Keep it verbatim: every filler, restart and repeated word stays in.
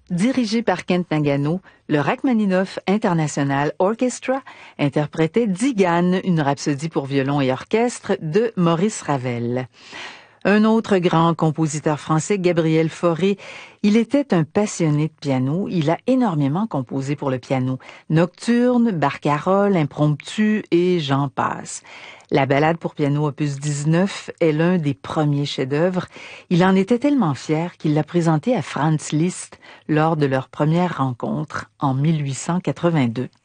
Dirigé par Kent Nagano, le Rachmaninoff International Orchestra interprétait Tzigane, une rhapsodie pour violon et orchestre de Maurice Ravel. Un autre grand compositeur français, Gabriel Fauré, il était un passionné de piano. Il a énormément composé pour le piano. Nocturne, barcarolle, impromptu et j'en passe. La ballade pour piano opus dix-neuf est l'un des premiers chefs-d'œuvre. Il en était tellement fier qu'il l'a présenté à Franz Liszt lors de leur première rencontre en mille huit cent quatre-vingt-deux.